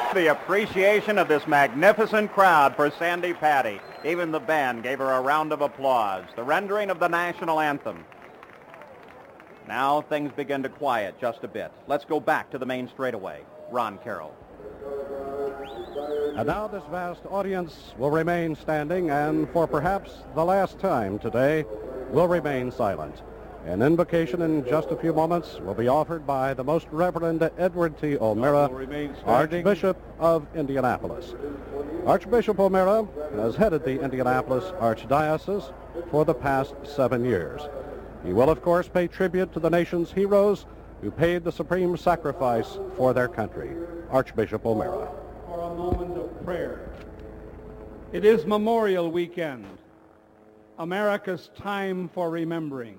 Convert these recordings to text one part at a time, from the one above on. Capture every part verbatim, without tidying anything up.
The appreciation of this magnificent crowd for Sandi Patty. Even the band gave her a round of applause. The rendering of the national anthem. Now things begin to quiet just a bit. Let's go back to the main straightaway. Ron Carroll. And now this vast audience will remain standing and for perhaps the last time today will remain silent. An invocation in just a few moments will be offered by the Most Reverend Edward T. O'Meara, Archbishop of Indianapolis. Archbishop O'Meara has headed the Indianapolis Archdiocese for the past seven years. He will, of course, pay tribute to the nation's heroes who paid the supreme sacrifice for their country. Archbishop O'Meara. For a moment of prayer. It is Memorial Weekend, America's time for remembering.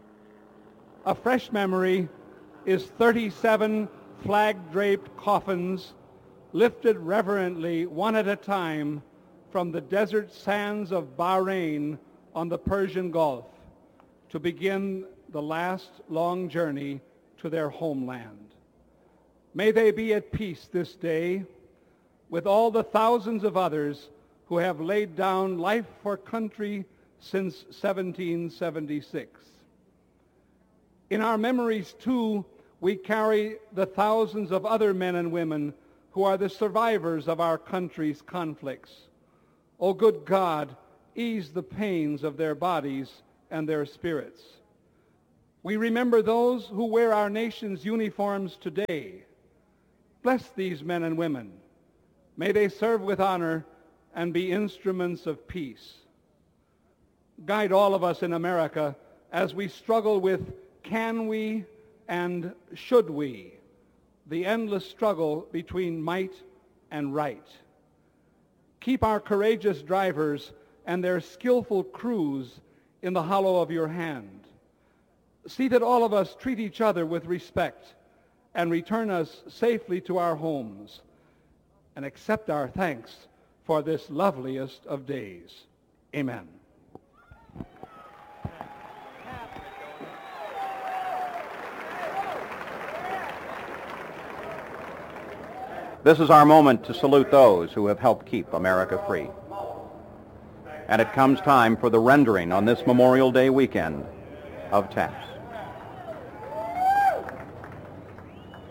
A fresh memory is thirty-seven flag-draped coffins lifted reverently one at a time from the desert sands of Bahrain on the Persian Gulf to begin the last long journey to their homeland. May they be at peace this day with all the thousands of others who have laid down life for country since seventeen seventy-six. In our memories, too, we carry the thousands of other men and women who are the survivors of our country's conflicts. O good God, ease the pains of their bodies and their spirits. We remember those who wear our nation's uniforms today. Bless these men and women. May they serve with honor and be instruments of peace. Guide all of us in America as we struggle with can we and should we, the endless struggle between might and right. Keep our courageous drivers and their skillful crews in the hollow of your hand. See that all of us treat each other with respect and return us safely to our homes, and accept our thanks for this loveliest of days. Amen. This is our moment to salute those who have helped keep America free. And it comes time for the rendering on this Memorial Day weekend of taps.